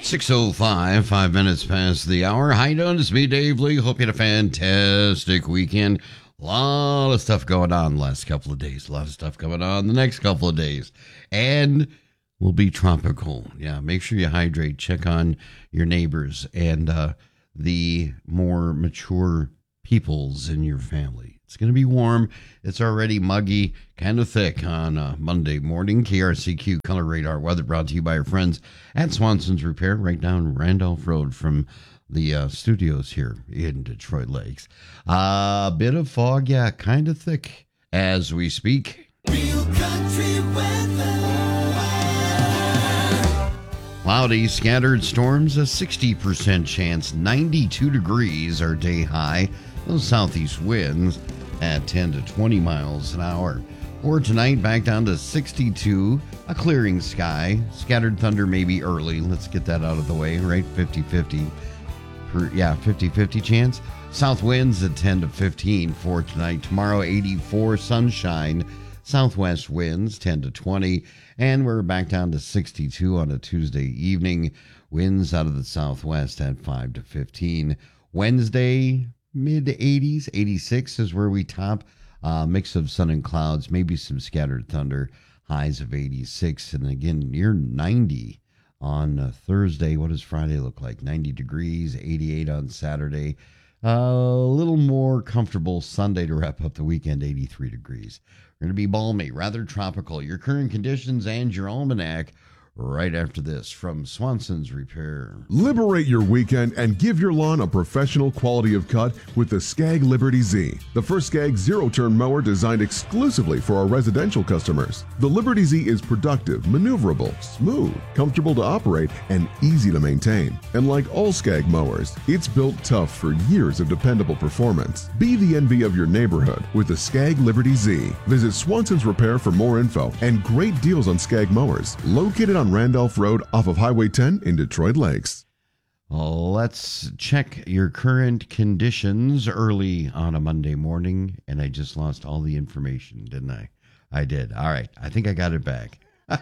6:05, 5 minutes past the hour. How you doing? It's me, Dave Lee. Hope you had a fantastic weekend. A lot of stuff going on the last couple of days. A lot of stuff coming on the next couple of days. And will be tropical. Yeah, make sure you hydrate. Check on your neighbors and the more mature peoples in your family. It's going to be warm. It's already muggy, kind of thick on Monday morning. KRCQ Color Radar weather brought to you by our friends at Swanson's Repair right down Randolph Road from the studios here in Detroit Lakes. A bit of fog, yeah, kind of thick as we speak. Real country weather. Cloudy, scattered storms, a 60% chance, 92 degrees our day high. Those southeast winds at 10 to 20 miles an hour. For tonight, back down to 62, a clearing sky. Scattered thunder maybe early. Let's get that out of the way, right? 50-50. 50-50 chance. South winds at 10 to 15 for tonight. Tomorrow, 84, sunshine. Southwest winds 10 to 20. And we're back down to 62 on a Tuesday evening. Winds out of the southwest at 5 to 15. Wednesday, mid-80s, 86 is where we top. Mix of sun and clouds, maybe some scattered thunder. Highs of 86, and again, near 90 on Thursday. What does Friday look like? 90 degrees, 88 on Saturday. A little more comfortable Sunday to wrap up the weekend, 83 degrees. We're going to be balmy, rather tropical. Your current conditions and your almanac right after this from Swanson's Repair. Liberate your weekend and give your lawn a professional quality of cut with the Skag Liberty Z, the first Skag zero-turn mower designed exclusively for our residential customers. The Liberty Z is productive, maneuverable, smooth, comfortable to operate, and easy to maintain. And like all Skag mowers, it's built tough for years of dependable performance. Be the envy of your neighborhood with the Skag Liberty Z. Visit Swanson's Repair for more info and great deals on Skag mowers, located on Randolph Road off of Highway 10 in Detroit Lakes. Let's check your current conditions early on a Monday morning. And I just lost all the information, didn't I? I did. All right. I think I got it back.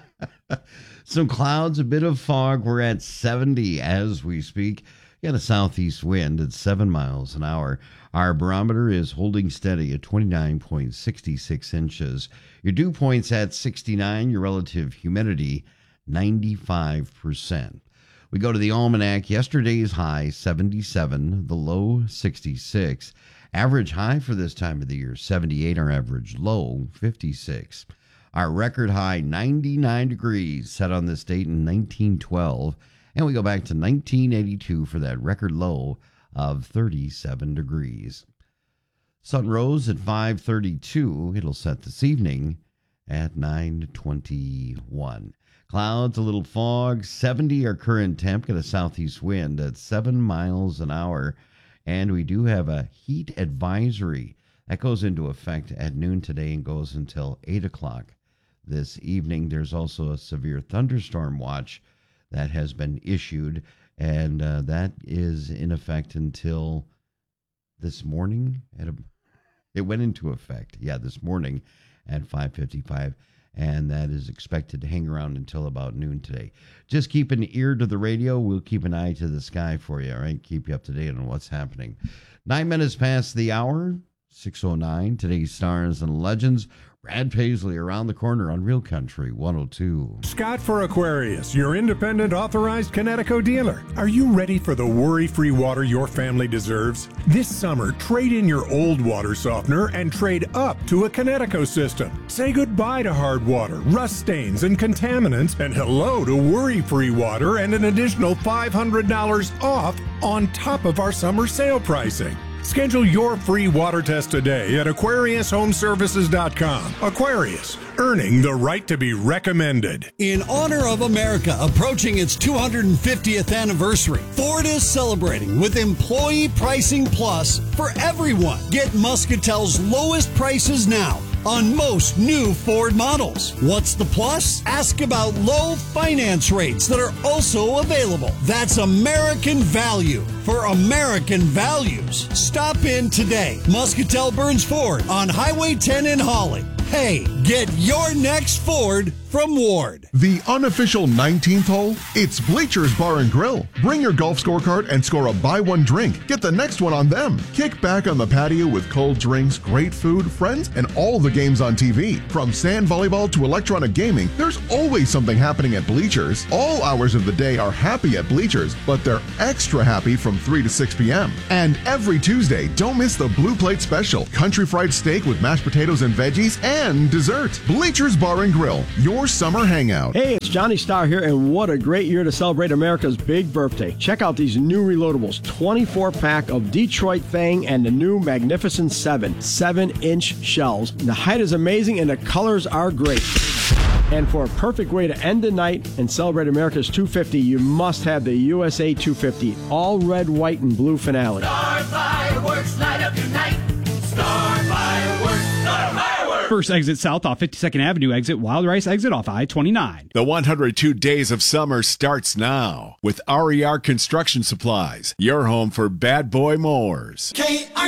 Some clouds, a bit of fog. We're at 70 as we speak. Got a southeast wind at 7 miles an hour. Our barometer is holding steady at 29.66 inches. Your dew point's at 69. Your relative humidity 95%. We go to the almanac. Yesterday's high 77, the low 66. Average high for this time of the year 78. Our average low 56. Our record high 99 degrees set on this date in 1912, and we go back to 1982 for that record low of 37 degrees. Sun rose at 5:32. It'll set this evening at 9:21. Clouds, a little fog, 70 our current temp, got a southeast wind at 7 miles an hour. And we do have a heat advisory that goes into effect at noon today and goes until 8 o'clock this evening. There's also a severe thunderstorm watch that has been issued, and that is in effect until this morning. It went into effect, this morning at 5:55. And that is expected to hang around until about noon today. Just keep an ear to the radio. We'll keep an eye to the sky for you, all right? Keep you up to date on what's happening. 9 minutes past the hour, 6:09. Today's Stars and Legends. Brad Paisley around the corner on Real Country 102. Scott for Aquarius, your independent authorized Kinetico dealer. Are you ready for the worry-free water your family deserves? This summer, trade in your old water softener and trade up to a Kinetico system. Say goodbye to hard water, rust stains, and contaminants, and hello to worry-free water and an additional $500 off on top of our summer sale pricing. Schedule your free water test today at AquariusHomeservices.com. Aquarius, earning the right to be recommended. In honor of America approaching its 250th anniversary, Ford is celebrating with Employee Pricing Plus for everyone. Get Muscatel's lowest prices now on most new Ford models. What's the plus? Ask about low finance rates that are also available. That's American value for American values. Stop in today. Muscatel Burns Ford on Highway 10 in Holly. Hey, Get your next Ford from Ward. The unofficial 19th hole, it's Bleachers Bar and Grill. Bring your golf scorecard and score a buy one drink. Get the next one on them. Kick back on the patio with cold drinks, great food, friends, and all the games on TV. From sand volleyball to electronic gaming, there's always something happening at Bleachers. All hours of the day are happy at Bleachers, but they're extra happy from 3 to 6 p.m. And every Tuesday, don't miss the Blue Plate Special. Country fried steak with mashed potatoes and veggies and dessert. Bleachers Bar and Grill, your summer hangout. Hey, it's Johnny Starr here, and what a great year to celebrate America's big birthday. Check out these new reloadables, 24-pack of Detroit Fang and the new Magnificent 7-inch shells. The height is amazing and the colors are great. And for a perfect way to end the night and celebrate America's 250, you must have the USA 250, all red, white, and blue finale. Star Fireworks, light up your night. Star Fireworks, Star Fireworks. First exit south off 52nd Avenue, exit Wild Rice, exit off I-29. The 102 Days of Summer starts now with RER Construction Supplies, your home for bad boy mowers.